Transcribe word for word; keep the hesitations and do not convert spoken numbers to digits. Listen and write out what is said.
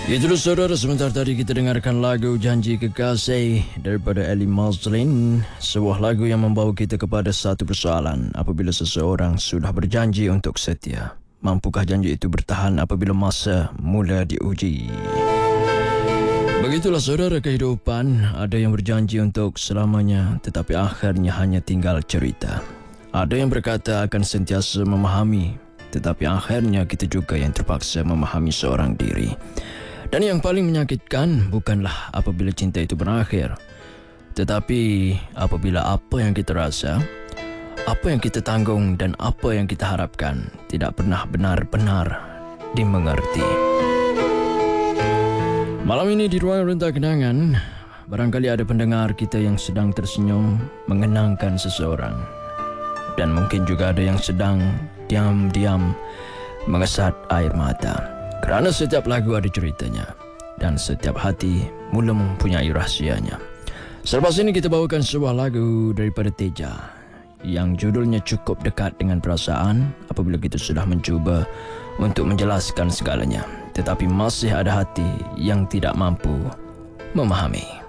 Itulah saudara, sebentar tadi kita dengarkan lagu Janji Kekasih daripada Ellie Moslin. Sebuah lagu yang membawa kita kepada satu persoalan. Apabila seseorang sudah berjanji untuk setia, mampukah janji itu bertahan apabila masa mula diuji? Begitulah saudara kehidupan. Ada yang berjanji untuk selamanya, tetapi akhirnya hanya tinggal cerita. Ada yang berkata akan sentiasa memahami, tetapi akhirnya kita juga yang terpaksa memahami seorang diri. Dan yang paling menyakitkan bukanlah apabila cinta itu berakhir, tetapi apabila apa yang kita rasa, apa yang kita tanggung dan apa yang kita harapkan tidak pernah benar-benar dimengerti. Malam ini di Ruang Renta Kenangan, barangkali ada pendengar kita yang sedang tersenyum mengenangkan seseorang. Dan mungkin juga ada yang sedang diam-diam mengesat air mata. Kerana setiap lagu ada ceritanya dan setiap hati mula mempunyai rahsianya. Selepas ini kita bawakan sebuah lagu daripada Teja yang judulnya cukup dekat dengan perasaan apabila kita sudah mencuba untuk menjelaskan segalanya, tetapi masih ada hati yang tidak mampu memahami.